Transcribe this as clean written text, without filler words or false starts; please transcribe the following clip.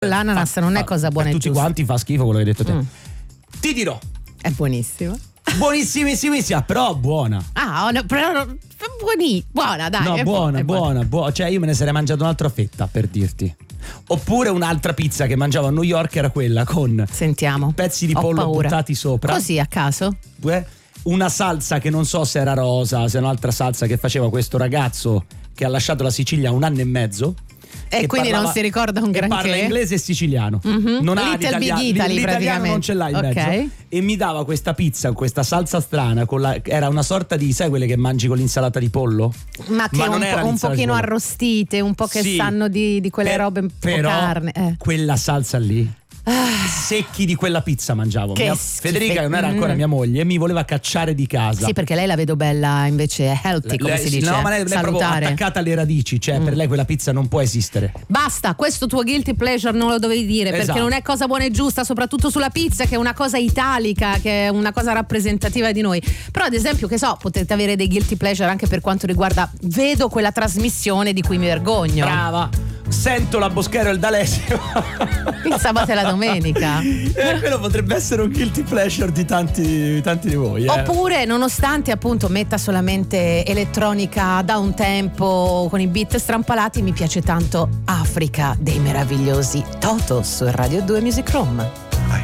l'ananas non è cosa buona e tutti giusta. quanti fa schifo quello che hai detto te. Ti dirò, È buonissimo. buonissimissima, però buona. Però buona, dai. No, è buona. Cioè io me ne sarei mangiato un'altra fetta, per dirti. Oppure un'altra pizza che mangiavo a New York era quella con Sentiamo. pezzi di Ho pollo paura. buttati sopra. Così a caso? Una salsa che non so se era rosa, se è un'altra salsa che faceva questo ragazzo che ha lasciato la Sicilia 1 anno e mezzo. E quindi non si ricorda un granché. Parla inglese e siciliano. Non ha Little Big Italy, l'italiano non ce l'ha in mezzo. E mi dava questa pizza con questa salsa strana era una sorta di, sai quelle che mangi con l'insalata di pollo? Ma che non era un l'insalata di pochino pollo. arrostite, un po' che Sì, sanno di quelle robe un po' però carne. quella salsa lì, secchi di quella pizza mangiavo. Che Federica, che non era ancora mia moglie, mi voleva cacciare di casa. Sì, perché lei la vedo bella invece healthy, come si dice. No, ma lei è proprio salutare. attaccata alle radici, cioè per lei quella pizza non può esistere. Basta, questo tuo guilty pleasure non lo dovevi dire, perché Esatto. non è cosa buona e giusta, soprattutto sulla pizza, che è una cosa italica, che è una cosa rappresentativa di noi. Però ad esempio, che so, potete avere dei guilty pleasure anche per quanto riguarda, vedo quella trasmissione di cui mi vergogno. Brava. Sento la Boschero e il D'Alessio. Il sabato e la domenica. Quello potrebbe essere un guilty pleasure di tanti di voi. Oppure, nonostante appunto metta solamente elettronica da un tempo con i beat strampalati, mi piace tanto Africa dei meravigliosi Toto su Radio 2 Music Room.